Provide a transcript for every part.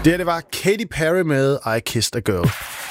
Det var Katy Perry med I Kissed a Girl.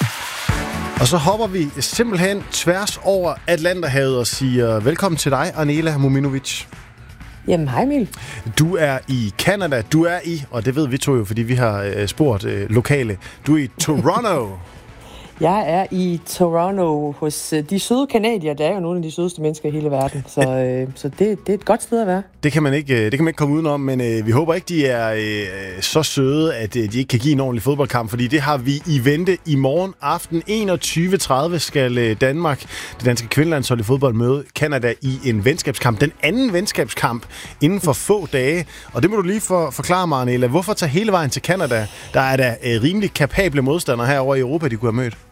Og så hopper vi simpelthen tværs over Atlanterhavet og siger velkommen til dig, Arnela Mominovic. Jamen, hej Emil. Du er i Canada. Du er i, og det ved vi to jo, fordi vi har spurgt lokale. Du er i Toronto. Jeg er i Toronto hos de søde canadier. Der er jo nogle af de sødeste mennesker i hele verden. Så det er et godt sted at være. Det kan man ikke komme udenom, men vi håber ikke, de er så søde, at de ikke kan give en ordentlig fodboldkamp, fordi det har vi i vente i morgen aften. 21:30 skal Danmark, det danske kvindelandshold i fodbold, møde Canada i en venskabskamp. Den anden venskabskamp inden for få dage. Og det må du lige forklare mig, Arnela. Hvorfor tage hele vejen til Canada? Der er da rimelig kapable modstandere herovre i Europa, de kunne have mødt.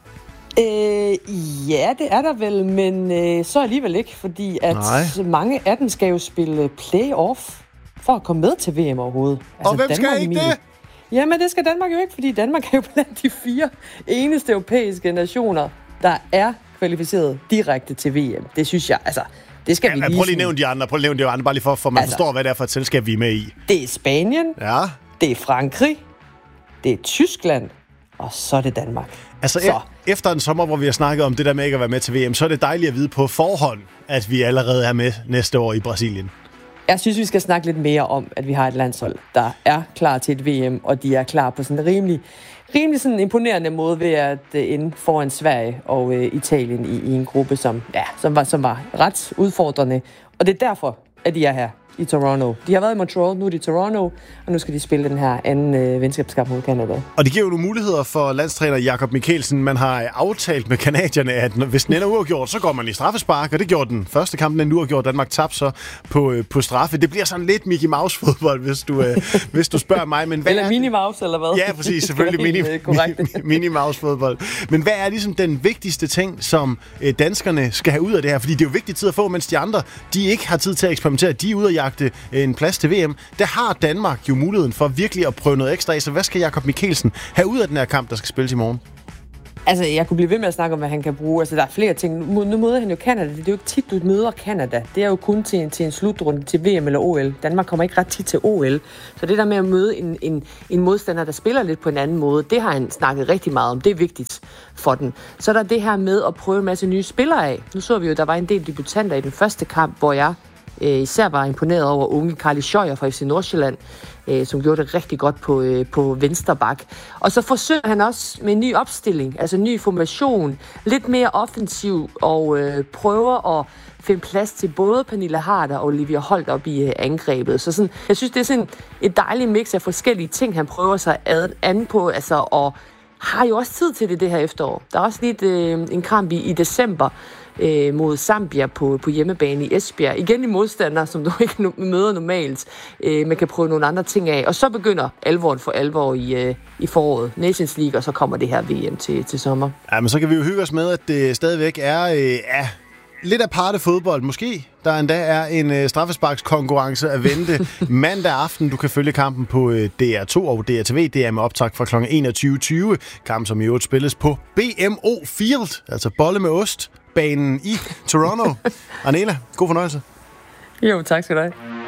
Ja, det er der vel, men så alligevel ikke, fordi at mange af dem skal jo spille play-off for at komme med til VM overhovedet. Altså, og hvem Danmark, skal ikke det? Jamen, det skal Danmark jo ikke, fordi Danmark er jo blandt de 4 eneste europæiske nationer, der er kvalificeret direkte til VM. Det synes jeg, altså, det skal vi lige... Prøv lige at nævne de andre, bare lige for man forstår, hvad det er for et selskab, vi er med i. Det er Spanien, det er Frankrig, det er Tyskland, og så er det Danmark. Altså efter en sommer, hvor vi har snakket om det der med ikke at være med til VM, så er det dejligt at vide på forhånd, at vi allerede er med næste år i Brasilien. Jeg synes, vi skal snakke lidt mere om, at vi har et landshold, der er klar til et VM, og de er klar på sådan en rimelig sådan imponerende måde ved at ende foran Sverige og Italien i en gruppe, som var ret udfordrende. Og det er derfor, at de er her i Toronto. De har været i Montreal, nu er de i Toronto, og nu skal de spille den her anden venskabskamp mod Canada. Og det giver jo nogle muligheder for landstræner Jakob Mikkelsen. Man har aftalt med canadierne, at hvis den ender uafgjort, så går man i straffespark, og det gjorde den første kamp, den uafgjort. Danmark tabte så på straffe. Det bliver sådan lidt Mickey Mouse-fodbold, hvis du spørger mig. Men eller Minnie Mouse, eller hvad? Ja, præcis. Selvfølgelig Minnie Mouse-fodbold. Men hvad er ligesom den vigtigste ting, som danskerne skal have ud af det her? Fordi det er jo vigtig tid at få, mens de andre, de ikke har tid til at eksperimentere. De er ude at jagte en plads til VM. Der har Danmark jo muligheden for virkelig at prøve noget ekstra af. Så hvad skal Jakob Mikkelsen have ud af den her kamp, der skal spilles i morgen? Altså, jeg kunne blive ved med at snakke om, hvad han kan bruge. Altså, der er flere ting. Nu møder han jo Canada. Det er jo ikke tit, du møder Canada. Det er jo kun til en slutrunde til VM eller OL. Danmark kommer ikke ret tit til OL. Så det der med at møde en modstander, der spiller lidt på en anden måde, det har han snakket rigtig meget om. Det er vigtigt for den. Så er der det her med at prøve en masse nye spillere af. Nu så vi jo, der var en del debutanter i den første kamp, hvor jeg især var imponeret over unge Carly Scheuer fra FC Nordsjælland, som gjorde det rigtig godt på venstre bak. Og så forsøger han også med en ny opstilling, altså en ny formation, lidt mere offensiv, og prøver at finde plads til både Pernille Harder og Olivia Holt op i angrebet. Så sådan, jeg synes, det er sådan et dejligt mix af forskellige ting, han prøver sig an på, altså, og har jo også tid til det her efterår. Der er også lige en kamp i december, mod Zambia på hjemmebane i Esbjerg. Igen i modstander, som du ikke møder normalt. Man kan prøve nogle andre ting af. Og så begynder alvoren for alvor i foråret. Nations League, og så kommer det her VM til sommer. Ja, men så kan vi jo hygge os med, at det stadigvæk er lidt aparte fodbold. Måske der endda er en straffesparkskonkurrence at vente mandag aften. Du kan følge kampen på DR2 og DRTV. Det er med optag fra kl. 21:20. Kampen, som i øvrigt spilles på BMO Field, altså bolle med ost, banen i Toronto. Arnela, god fornøjelse. Jo, tak skal du have.